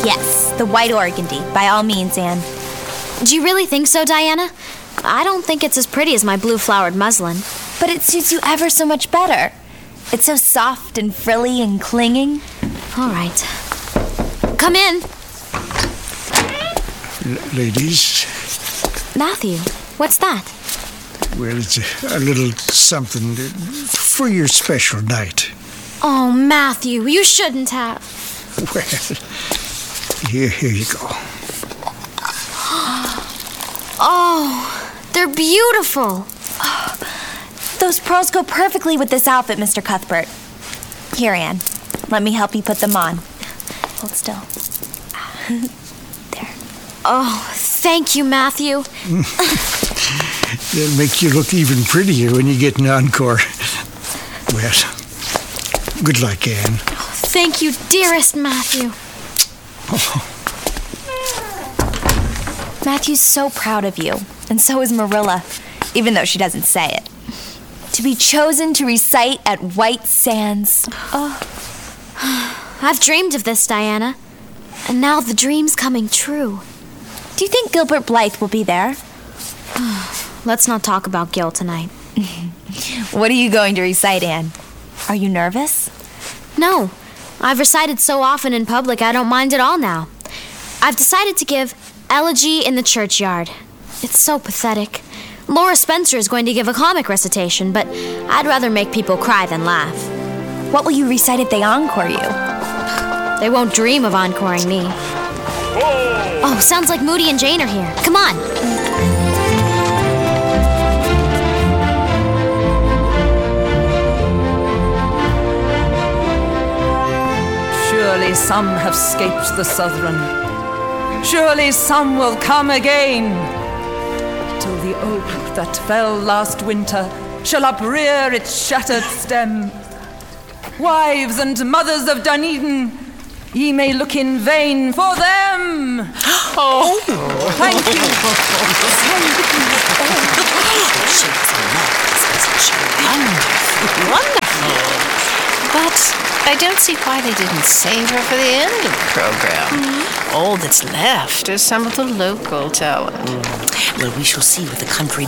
Yes, the white organdy, by all means, Anne. Do you really think so, Diana? I don't think it's as pretty as my blue-flowered muslin. But it suits you ever so much better. It's so soft and frilly and clinging. All right. Come in. Ladies? Matthew, what's that? Well, it's a little something for your special night. Oh, Matthew, you shouldn't have. Well, here you go. Oh, they're beautiful. Those pearls go perfectly with this outfit, Mr. Cuthbert. Here, Anne. Let me help you put them on. Hold still. There. Oh, thank you, Matthew. They'll make you look even prettier when you get an encore. Well, good luck, Anne. Oh, thank you, dearest Matthew. Oh. Matthew's so proud of you, and so is Marilla, even though she doesn't say it. To be chosen to recite at White Sands. Oh. I've dreamed of this, Diana, and now the dream's coming true. Do you think Gilbert Blythe will be there? Let's not talk about Gil tonight. What are you going to recite, Anne? Are you nervous? No. I've recited so often in public, I don't mind at all now. I've decided to give Elegy in the Churchyard. It's so pathetic. Laura Spencer is going to give a comic recitation, but I'd rather make people cry than laugh. What will you recite if they encore you? They won't dream of encoring me. Oh, sounds like Moody and Jane are here. Come on. Surely some have scaped the Southron. Surely some will come again. Till the oak that fell last winter shall uprear its shattered stem. Wives and mothers of Dunedin, ye may look in vain for them. Oh, thank you. Wonderful. But I don't see why they didn't save her for the end of the program. All that's left is some of the local talent. Well, we shall see with the country